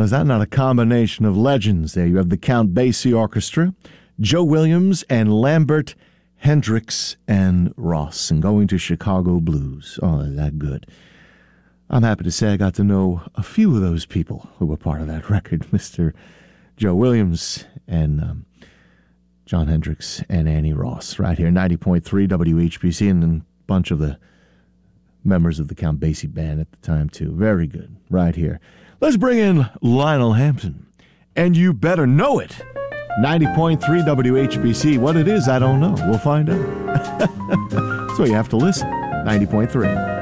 is that not a combination of legends there? You have the Count Basie Orchestra, Joe Williams and Lambert Hendricks and Ross, and Going to Chicago Blues. Oh, is that good? I'm happy to say I got to know a few of those people who were part of that record, Mr. Joe Williams and John Hendricks and Annie Ross, right here, 90.3 WHBC, and a bunch of the members of the Count Basie band at the time, too. Very good, right here. Let's bring in Lionel Hampton, and you better know it. 90.3 WHBC. What it is, I don't know. We'll find out. So you have to listen. 90.3.